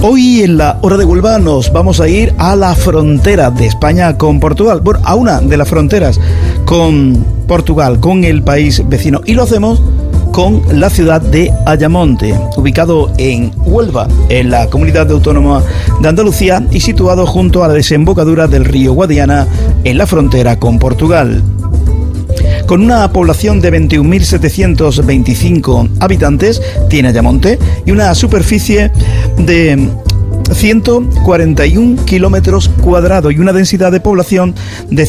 Hoy en la Hora de Huelva nos vamos a ir a la frontera de España con Portugal, bueno, a una de las fronteras con Portugal, con el país vecino, y lo hacemos con la ciudad de Ayamonte, ubicado en Huelva, en la Comunidad Autónoma de Andalucía y situado junto a la desembocadura del río Guadiana en la frontera con Portugal. Con una población de 21.725 habitantes, tiene Ayamonte y una superficie de 141 kilómetros cuadrados y una densidad de población de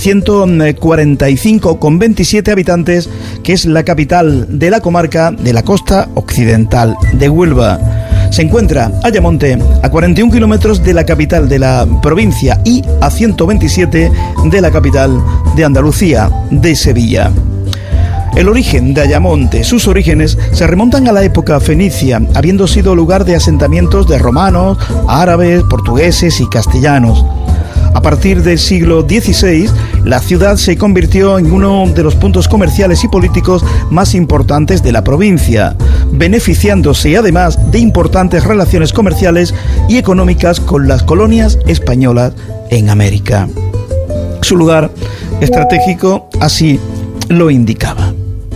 145,27 habitantes, que es la capital de la comarca de la costa occidental de Huelva. Se encuentra Ayamonte a 41 kilómetros de la capital de la provincia y a 127 de la capital de Andalucía, de Sevilla. El origen de Ayamonte, sus orígenes se remontan a la época fenicia, habiendo sido lugar de asentamientos de romanos, árabes, portugueses y castellanos. A partir del siglo XVI, la ciudad se convirtió en uno de los puntos comerciales y políticos más importantes de la provincia, beneficiándose además de importantes relaciones comerciales y económicas con las colonias españolas en América. Su lugar estratégico así lo indicaba.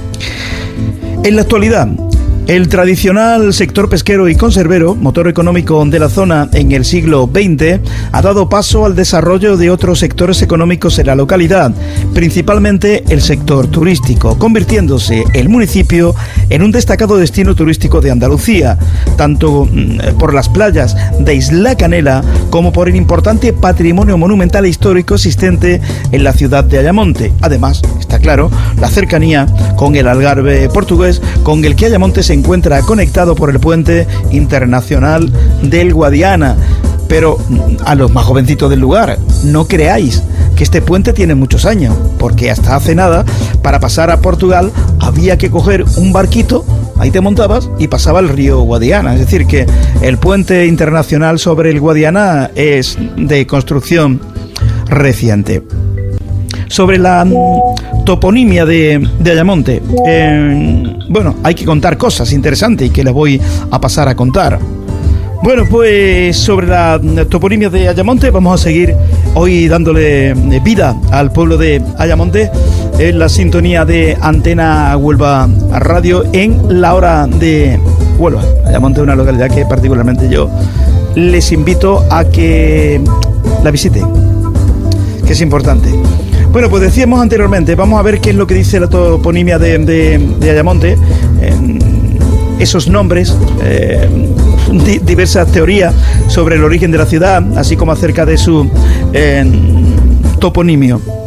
En la actualidad, el tradicional sector pesquero y conservero, motor económico de la zona en el siglo XX, ha dado paso al desarrollo de otros sectores económicos en la localidad, principalmente el sector turístico, convirtiéndose el municipio en un destacado destino turístico de Andalucía, tanto por las playas de Isla Canela como por el importante patrimonio monumental e histórico existente en la ciudad de Ayamonte. Además, está claro, la cercanía con el Algarve portugués, con el que Ayamonte se encuentra conectado por el puente internacional del Guadiana. Pero a los más jovencitos del lugar, no creáis que este puente tiene muchos años, porque hasta hace nada, para pasar a Portugal había que coger un barquito, ahí te montabas y pasaba el río Guadiana. Es decir, que el puente internacional sobre el Guadiana es de construcción reciente. Sobre la toponimia de Ayamonte, bueno, hay que contar cosas interesantes y que les voy a pasar a contar. Bueno, pues sobre la toponimia de Ayamonte vamos a seguir hoy dándole vida al pueblo de Ayamonte en la sintonía de Antena Huelva Radio en la Hora de Huelva. Ayamonte es una localidad que particularmente yo les invito a que la visiten, que es importante. Bueno, pues decíamos anteriormente, vamos a ver qué es lo que dice la toponimia de Ayamonte, esos nombres, diversas teorías sobre el origen de la ciudad, así como acerca de su toponimio.